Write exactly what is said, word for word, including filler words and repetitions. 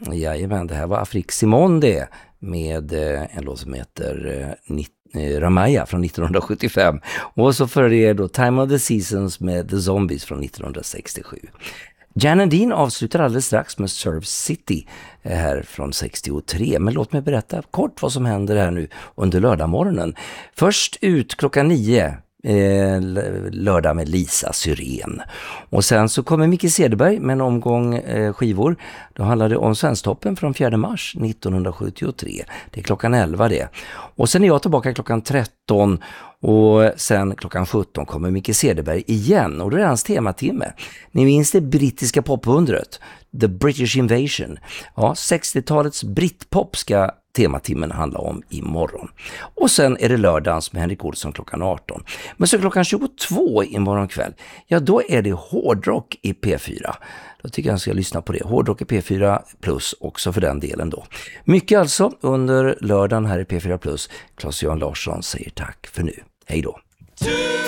Jajamän, det här var Afrik Simon det med eh, en låt som heter eh, nitt, eh, Ramaya från nittonhundrasjuttiofem. Och så före det då Time of the Seasons med The Zombies från nittonhundrasextiosju. Jan and Dean avslutar alldeles strax med Surf City här från sextiotre. Men låt mig berätta kort vad som händer här nu under lördagmorgonen. Först ut klockan nio. Eh, lördag med Lisa Syren. Och sen så kommer Micke Cederberg med en omgång eh, skivor. Då handlar det om Svensktoppen från fjärde mars nittonhundrasjuttiotre. Det är klockan elva det. Och sen är jag tillbaka klockan tretton och sen klockan sjutton kommer Micke Cederberg igen. Och då är det hans tematimme. Ni minns det brittiska popundret, The British Invasion. Ja, sextiotalets britpop ska tematimmen handlar om imorgon. Och sen är det lördagens med Henrik Olsson klockan arton. Men så klockan tjugotvå imorgon kväll, ja då är det hårdrock i P fyra. Då tycker jag att jag ska lyssna på det. Hårdrock i P fyra plus också för den delen då. Mycket alltså under lördagen här i P fyra plus. Claes-Johan Larsson säger tack för nu. Hej då.